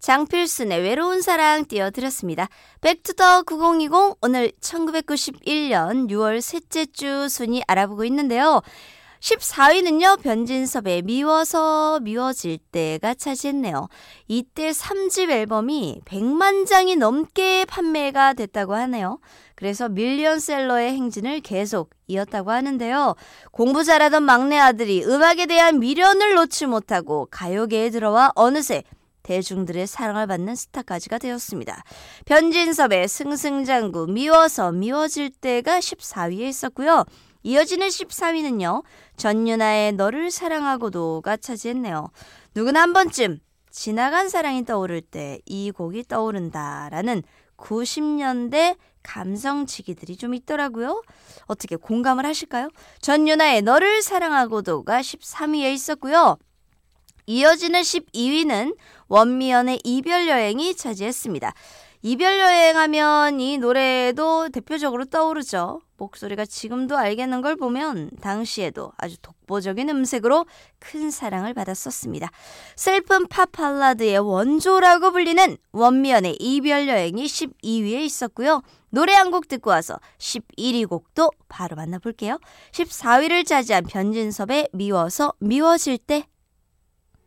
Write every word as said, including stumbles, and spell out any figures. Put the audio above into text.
장필순의 외로운 사랑 띄워드렸습니다. 백투더 구공이공 오늘 천구백구십일 년 유월 셋째 주 순위 알아보고 있는데요. 십사 위는요. 변진섭의 미워서 미워질 때가 차지했네요. 이때 삼 집 앨범이 백만 장이 넘게 판매가 됐다고 하네요. 그래서 밀리언셀러의 행진을 계속 이었다고 하는데요. 공부 잘하던 막내 아들이 음악에 대한 미련을 놓지 못하고 가요계에 들어와 어느새 대중들의 사랑을 받는 스타까지가 되었습니다. 변진섭의 승승장구 미워서 미워질 때가 십사 위에 있었고요. 이어지는 십삼 위는요. 전윤아의 너를 사랑하고도가 차지했네요. 누구나 한 번쯤 지나간 사랑이 떠오를 때 이 곡이 떠오른다라는 구십 년대 감성지기들이 좀 있더라고요. 어떻게 공감을 하실까요? 전윤아의 너를 사랑하고도가 십삼 위에 있었고요. 이어지는 십이 위는 원미연의 이별여행이 차지했습니다. 이별여행하면 이 노래도 대표적으로 떠오르죠. 목소리가 지금도 알겠는 걸 보면 당시에도 아주 독보적인 음색으로 큰 사랑을 받았었습니다. 슬픈 팝 발라드의 원조라고 불리는 원미연의 이별여행이 십이 위에 있었고요. 노래 한 곡 듣고 와서 십일 위 곡도 바로 만나볼게요. 십사 위를 차지한 변진섭의 미워서 미워질 때.